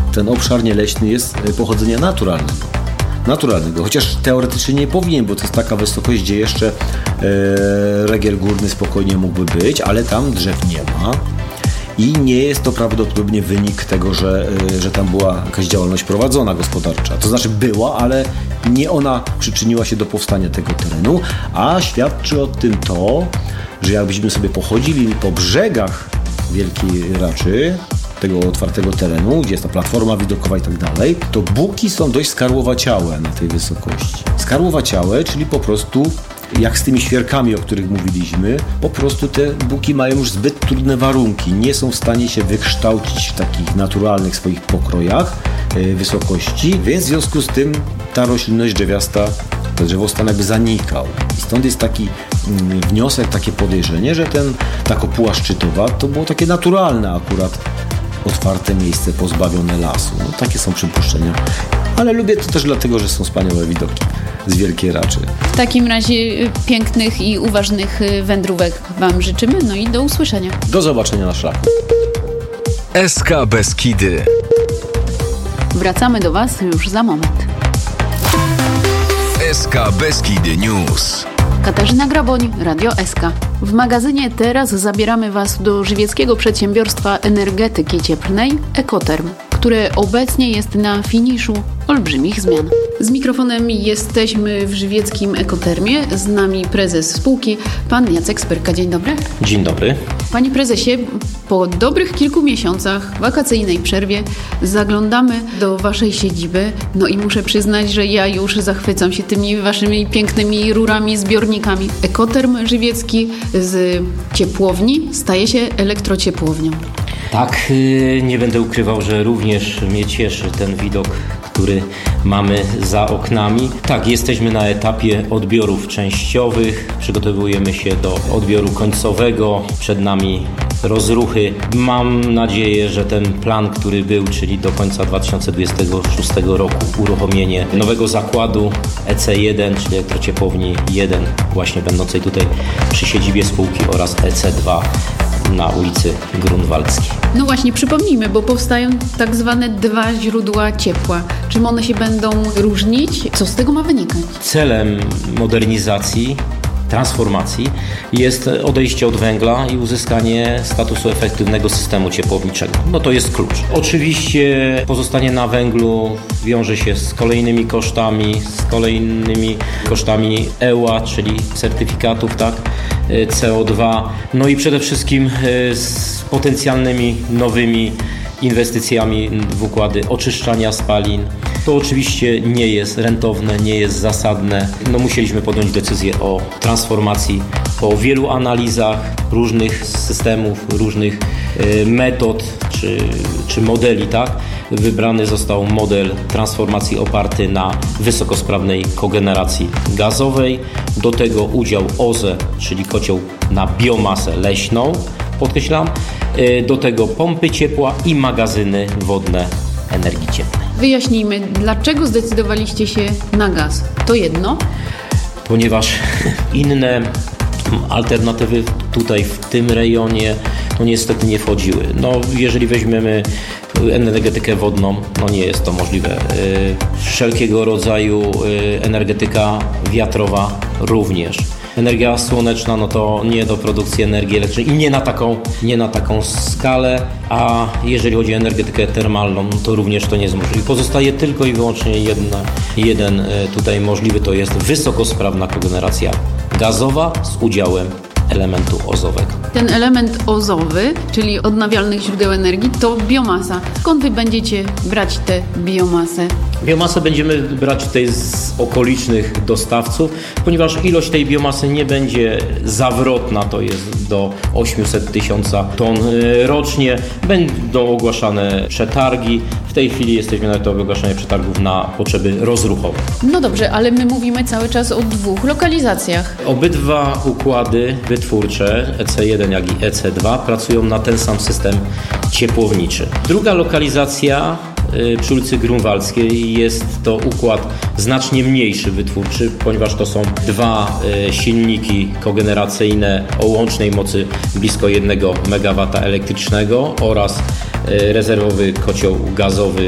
ten obszar nieleśny jest pochodzenia naturalnego, chociaż teoretycznie nie powinien, bo to jest taka wysokość, gdzie jeszcze regier górny spokojnie mógłby być, ale tam drzew nie ma i nie jest to prawdopodobnie wynik tego, że tam była jakaś działalność prowadzona gospodarcza. To znaczy była, ale nie ona przyczyniła się do powstania tego terenu, a świadczy o tym to, że jakbyśmy sobie pochodzili po brzegach Wielkiej Raczy, tego otwartego terenu, gdzie jest ta platforma widokowa i tak dalej, to buki są dość skarłowaciałe na tej wysokości. Skarłowaciałe, czyli po prostu jak z tymi świerkami, o których mówiliśmy, po prostu te buki mają już zbyt trudne warunki, nie są w stanie się wykształcić w takich naturalnych swoich pokrojach wysokości, więc w związku z tym ta roślinność drzewiasta, ten drzewostan jakby zanikał. I stąd jest taki wniosek, takie podejrzenie, że ta kopuła szczytowa to było takie naturalne akurat otwarte miejsce pozbawione lasu. No, takie są przypuszczenia. Ale lubię to też dlatego, że są wspaniałe widoki z Wielkiej Raczy. W takim razie pięknych i uważnych wędrówek Wam życzymy, no i do usłyszenia. Do zobaczenia na szlaku. SK Beskidy. Wracamy do Was już za moment. SK Beskidy News. Katarzyna Graboń, Radio SK. W magazynie teraz zabieramy Was do żywieckiego przedsiębiorstwa energetyki cieplnej Ekoterm, które obecnie jest na finiszu olbrzymich zmian. Z mikrofonem jesteśmy w żywieckim Ekotermie. Z nami prezes spółki, pan Jacek Spyrka. Dzień dobry. Dzień dobry. Panie prezesie, po dobrych kilku miesiącach wakacyjnej przerwie zaglądamy do waszej siedziby. No i muszę przyznać, że ja już zachwycam się tymi waszymi pięknymi rurami, zbiornikami. Ekoterm żywiecki z ciepłowni staje się elektrociepłownią. Tak, nie będę ukrywał, że również mnie cieszy ten widok, który mamy za oknami. Tak, jesteśmy na etapie odbiorów częściowych, przygotowujemy się do odbioru końcowego, przed nami rozruchy. Mam nadzieję, że ten plan, który był, czyli do końca 2026 roku uruchomienie nowego zakładu EC1, czyli elektrociepłowni 1, właśnie będącej tutaj przy siedzibie spółki, oraz EC2 na ulicy Grunwaldzkiej. No właśnie, przypomnijmy, bo powstają tak zwane dwa źródła ciepła. Czym one się będą różnić? Co z tego ma wynikać? Celem modernizacji, transformacji jest odejście od węgla i uzyskanie statusu efektywnego systemu ciepłowniczego. No to jest klucz. Oczywiście pozostanie na węglu wiąże się z kolejnymi kosztami EUA, czyli certyfikatów, tak, CO2, no i przede wszystkim z potencjalnymi nowymi inwestycjami w układy oczyszczania spalin. To oczywiście nie jest rentowne, nie jest zasadne. No musieliśmy podjąć decyzję o transformacji po wielu analizach różnych systemów, różnych metod czy modeli, tak? Wybrany został model transformacji oparty na wysokosprawnej kogeneracji gazowej. Do tego udział OZE, czyli kocioł na biomasę leśną, podkreślam. Do tego pompy ciepła i magazyny wodne energii cieplnej. Wyjaśnijmy, dlaczego zdecydowaliście się na gaz? To jedno. Ponieważ inne alternatywy tutaj w tym rejonie no niestety nie wchodziły. No, jeżeli weźmiemy energetykę wodną, no nie jest to możliwe. Wszelkiego rodzaju energetyka wiatrowa również. Energia słoneczna, no to nie do produkcji energii elektrycznej i nie na taką skalę, a jeżeli chodzi o energetykę termalną, no to również to nie jest możliwe. Pozostaje tylko i wyłącznie jeden tutaj możliwy, to jest wysokosprawna kogeneracja gazowa z udziałem elementu ozowego. Ten element ozowy, czyli odnawialnych źródeł energii, to biomasa. Skąd wy będziecie brać tę biomasę? Biomasę będziemy brać tutaj z okolicznych dostawców, ponieważ ilość tej biomasy nie będzie zawrotna, to jest do 800 000 ton rocznie. Będą ogłaszane przetargi. W tej chwili jesteśmy na etapie ogłaszania przetargów na potrzeby rozruchowe. No dobrze, ale my mówimy cały czas o dwóch lokalizacjach. Obydwa układy wytwórcze, EC1 jak i EC2, pracują na ten sam system ciepłowniczy. Druga lokalizacja przy ulicy Grunwaldzkiej jest to układ znacznie mniejszy wytwórczy, ponieważ to są dwa silniki kogeneracyjne o łącznej mocy blisko 1 MW elektrycznego oraz rezerwowy kocioł gazowy